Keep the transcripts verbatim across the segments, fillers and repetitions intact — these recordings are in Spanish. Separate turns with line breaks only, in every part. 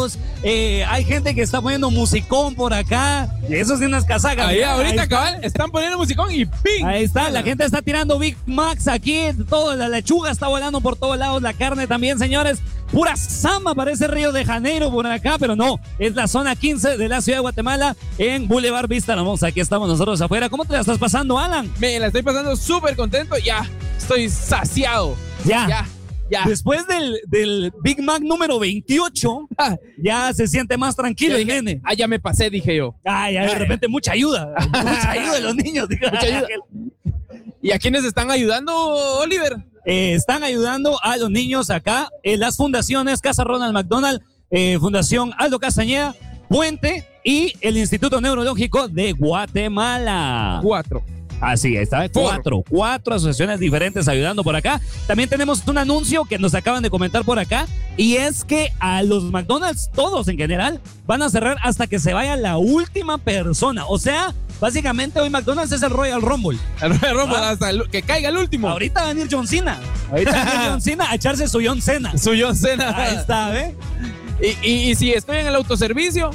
lados. Eh, hay gente que está poniendo musicón por acá. Eso sí, unas casacas.
Ahí,
mira,
ahorita,
ahí
cabal, están poniendo musicón y ¡ping!
Ahí está, la gente está tirando Big Macs aquí. Toda la lechuga está volando por todos lados. La carne también, señores. Pura samba, parece Río de Janeiro por acá, pero no, es la zona quince de la ciudad de Guatemala en Boulevard Vista Hermosa. Aquí estamos nosotros afuera. ¿Cómo te la estás pasando, Alan?
Me la estoy pasando súper contento, ya estoy saciado.
Ya.
Ya, ya.
Después del, del Big Mac número veintiocho,
Ah,
ya se siente más tranquilo el nene.
ah, ya me pasé, dije yo.
Ah, ya de repente mucha ayuda. Mucha ayuda de los niños.
Mucha ayuda. ¿Y a quiénes están ayudando, Oliver?
Eh, están ayudando a los niños acá en las fundaciones Casa Ronald McDonald, eh, Fundación Aldo Castañeda, Puente y el Instituto Neurológico de Guatemala.
Cuatro.
Así está, cuatro, cuatro asociaciones diferentes ayudando por acá. También tenemos un anuncio que nos acaban de comentar por acá, y es que a los McDonald's, todos en general, van a cerrar hasta que se vaya la última persona. O sea, básicamente hoy McDonald's es el Royal Rumble.
El Royal Rumble
Ah.
hasta el- que caiga el último.
Ahorita va a venir John Cena. Ahorita va a venir John Cena a echarse su John Cena.
Su John Cena.
Ahí está, ¿ve?
Y, y, y si estoy en el autoservicio,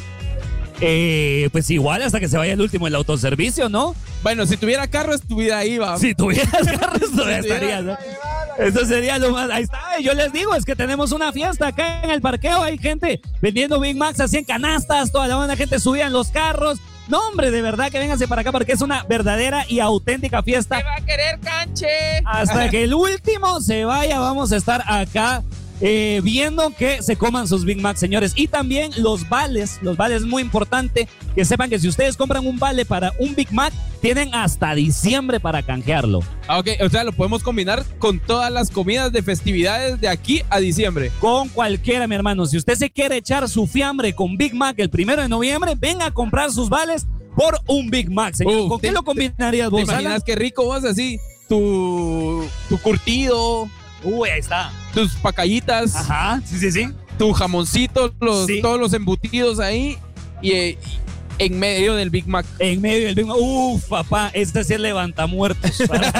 Eh, pues igual hasta que se vaya el último, el autoservicio, ¿no?
bueno, si tuviera carro estuviera ahí, va.
Si tuvieras carros, todavía
Si
estarías,
tuviera-
¿no? Eso sería lo más. Ahí está, yo les digo, es que tenemos una fiesta acá en el parqueo. Hay gente vendiendo Big Macs así en canastas, toda la buena gente subida en los carros. No, hombre, de verdad que vénganse para acá porque es una verdadera y auténtica fiesta.
¿Qué va a querer, canche?
Hasta que el último se vaya, vamos a estar acá eh, viendo que se coman sus Big Macs, señores. Y también los vales, los vales, muy importante que sepan que si ustedes compran un vale para un Big Mac, tienen hasta diciembre para canjearlo.
Ah, ok, o sea, lo podemos combinar con todas las comidas de festividades de aquí a diciembre.
Con cualquiera, mi hermano. Si usted se quiere echar su fiambre con Big Mac el primero de noviembre, venga a comprar sus vales por un Big Mac, señor.
Uh,
¿Con qué
te-
lo combinarías
¿Te
vos,
imaginas
Alan?
qué rico vos así? Tu, tu curtido,
Uy, ahí está.
tus pacayitas,
Ajá, sí, sí, sí.
tu jamoncito, los,
Sí.
todos los embutidos ahí y, eh, y en medio del Big Mac.
En medio del Big Mac. Uf, papá, este sí es levantamuertos. Para,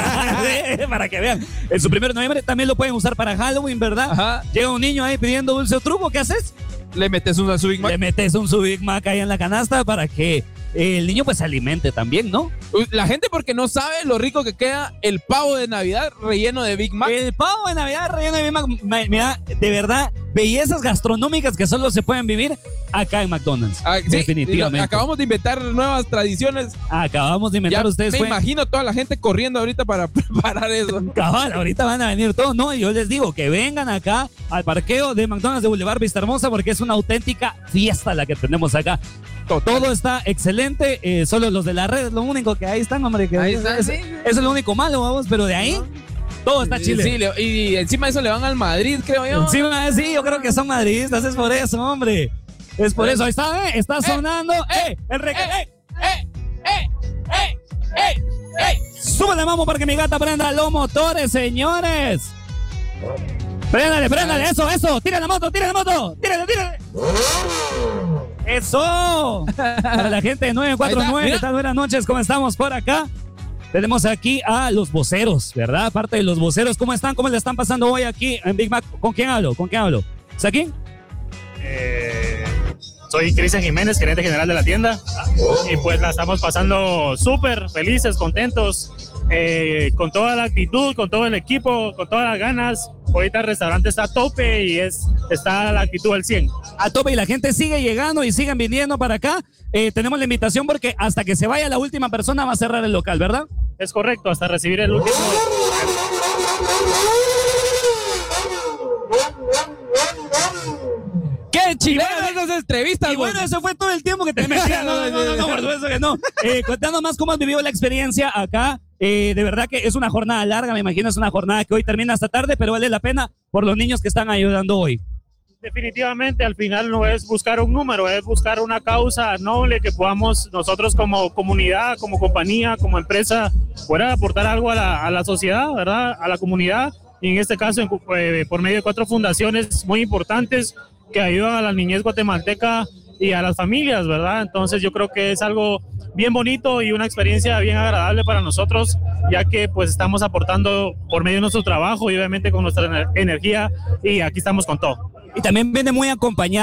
para que vean. En su primero de noviembre también lo pueden usar para Halloween, ¿verdad?
Ajá.
Llega un niño ahí pidiendo dulce o truco, ¿qué haces?
Le metes una su Big Mac.
Le metes un su Big Mac ahí en la canasta para que el niño pues se alimente también, ¿no?
Uy, la gente porque no sabe lo rico que queda el pavo de Navidad relleno de Big Mac.
El pavo de Navidad relleno de Big Mac, ma- mira, de verdad, bellezas gastronómicas que solo se pueden vivir acá en McDonald's.
Ah, sí,
definitivamente.
acabamos de inventar nuevas tradiciones.
Acabamos de inventar
Ya
ustedes.
me
fue-
imagino toda la gente corriendo ahorita para preparar eso.
Cabal, ahorita van a venir todos, ¿no? Y yo les digo que vengan acá al parqueo de McDonald's de Boulevard Vista Hermosa porque es una auténtica fiesta la que tenemos acá. Todo está excelente, eh, solo los de la red, lo único que ahí están, hombre. Que
Ahí
es,
están,
es-
sí.
eso es lo único malo, vamos, pero de ahí todo está chile.
Sí, le- y encima de eso le van al Madrid, creo yo.
Encima, sí, yo creo que son madridistas, es por eso, hombre. Es por eso, ahí está, ¿eh? Está sonando, ¡eh! El reggae, ¡eh!
¡Eh! ¡Eh! ¡Eh! ¡Eh! ¡Eh!
Súbele, vamos, para que mi gata prenda los motores, señores. Préndale, préndale, eso, eso. Tira la moto, tira la moto. Tírale, tírale. Eso. Para la gente de nueve cuatro nueve,
Ahí
¿qué
está,
tal? Buenas noches, ¿cómo estamos por acá? Tenemos aquí a los voceros, ¿verdad? Aparte de los voceros, ¿cómo están? ¿Cómo le están pasando hoy aquí en Big Mac? ¿Con quién hablo? ¿Con quién hablo? ¿Es aquí?
Eh, soy Cristian Jiménez, gerente general de la tienda, y pues la estamos pasando súper felices, contentos, eh, con toda la actitud, con todo el equipo, con todas las ganas. Ahorita el restaurante está a tope y es, está la actitud al cien.
A tope, y la gente sigue llegando y siguen viniendo para acá. Eh, tenemos la invitación porque hasta que se vaya la última persona va a cerrar el local, ¿verdad?
Es correcto, hasta recibir el último.
¡Qué chilenas esas entrevistas,
Y bueno, eso fue todo el tiempo que te metías. No, no, no, no, no, por supuesto que no. Eh, contando más cómo has vivido la experiencia acá. Eh, de verdad que es una jornada larga, me imagino es una jornada que hoy termina hasta tarde, pero vale la pena por los niños que están ayudando hoy.
Definitivamente al final no es buscar un número, es buscar una causa noble que podamos nosotros como comunidad, como compañía, como empresa, poder aportar algo a la, a la sociedad, ¿verdad? A la comunidad, y en este caso en, eh, por medio de cuatro fundaciones muy importantes que ayudan a la niñez guatemalteca y a las familias, ¿verdad? Entonces yo creo que es algo bien bonito y una experiencia bien agradable para nosotros, ya que pues estamos aportando por medio de nuestro trabajo y obviamente con nuestra ener- energía, y aquí estamos con todo.
Y también viene muy acompañado